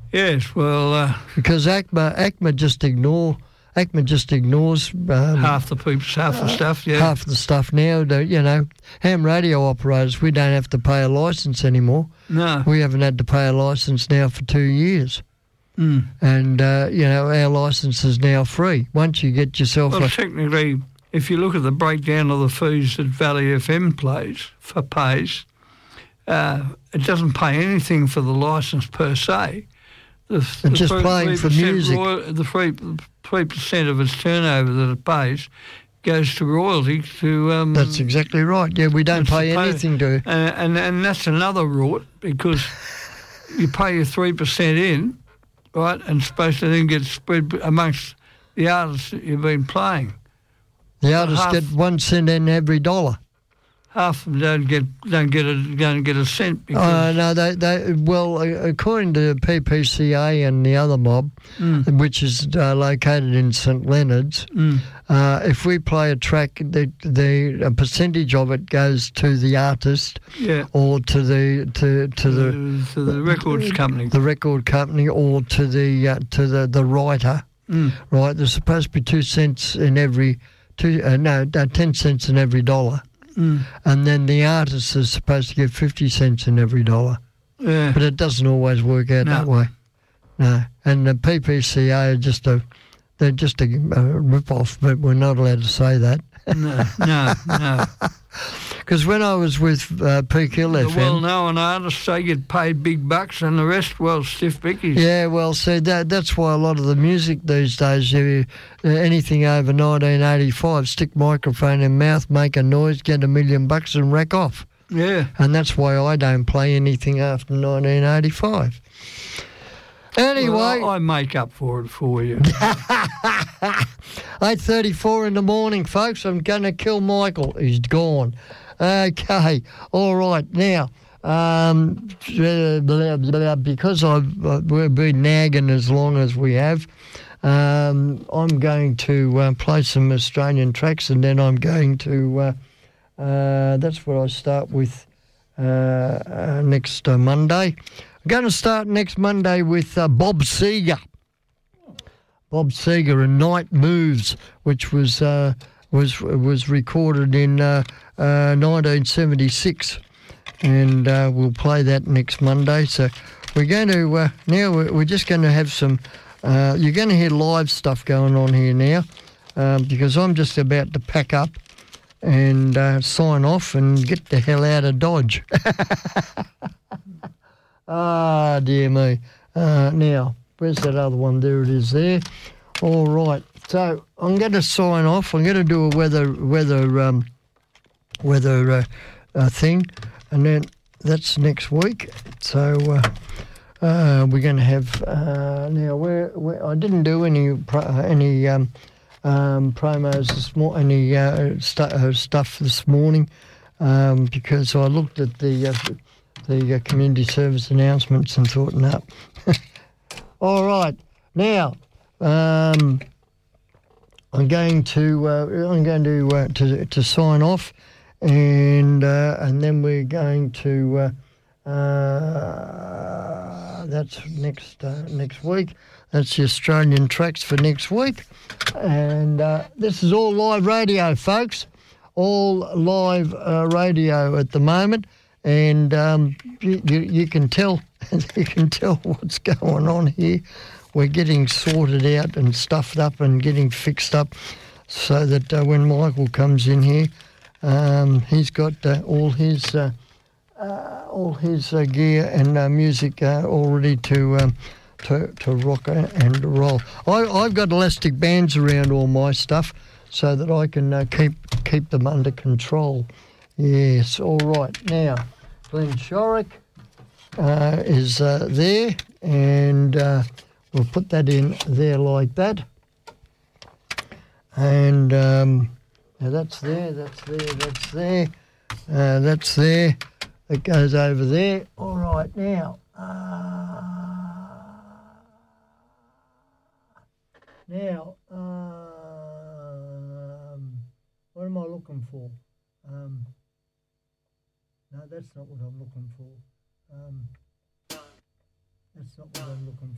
Yes, well... because ACMA just ignores half the stuff, yeah. Half the stuff now. Ham radio operators, we don't have to pay a licence anymore. No. We haven't had to pay a licence now for 2 years. Mm. And, our licence is now free. Once you get yourself technically, if you look at the breakdown of the fees that Valley FM pays, it doesn't pay anything for the licence per se. It's just playing for music. The 3% of its turnover that it pays goes to royalty to... that's exactly right. Yeah, we don't pay anything to... And that's another rort, because you pay your 3% in, right, and it's supposed to then get spread amongst the artists that you've been playing. The artists get 1 cent in every dollar. Half of them don't get a cent. Because according to PPCA and the other mob, which is located in St Leonard's, if we play a track, a percentage of it goes to the artist, or to the records company, or to the writer. Right, there's supposed to be 2 cents in every 10 cents in every dollar. And then the artist is supposed to get 50 cents in every dollar. Yeah. But it doesn't always work out that way. No. And the PPCA are they're just a rip-off, but we're not allowed to say that. No. Because when I was with Peak Hill FM... The well-known artists, they get paid big bucks, and the rest, stiff bickies. Yeah, well, see, that's why a lot of the music these days, anything over 1985, stick microphone in mouth, make a noise, get $1 million and rack off. Yeah. And that's why I don't play anything after 1985. Anyway... I make up for it for you. 8:34 in the morning, folks. I'm going to kill Michael. He's gone. Okay. All right. Now, because we've been nagging as long as we have, I'm going to play some Australian tracks, and then I'm going to... that's what I start with next Monday. I'm going to start next Monday with Bob Seger. Bob Seger and Night Moves, which was recorded in 1976, and we'll play that next Monday. So we're going to now we're just going to have some. You're going to hear live stuff going on here now, because I'm just about to pack up and sign off and get the hell out of Dodge. Ah, dear me. Now, where's that other one? There it is there. All right. So I'm going to sign off. I'm going to do a weather thing, and then that's next week. So we're going to have now. Where I didn't do any promos this morning, any stuff this morning, because I looked at the community service announcements and thought, no. All right, now I'm going to sign off, and then we're going to that's next week. That's the Australian tracks for next week, and this is all live radio, folks. All live radio at the moment. And you can tell what's going on here. We're getting sorted out and stuffed up and getting fixed up, so that when Michael comes in here, he's got all his gear and music all ready to rock and roll. I've got elastic bands around all my stuff so that I can keep them under control. Yes, all right. Now, Glenn Shorrock is there, and we'll put that in there like that. And now that's there. That's there. It goes over there. All right, now. What am I looking for? No, that's not what I'm looking for. That's not what I'm looking for.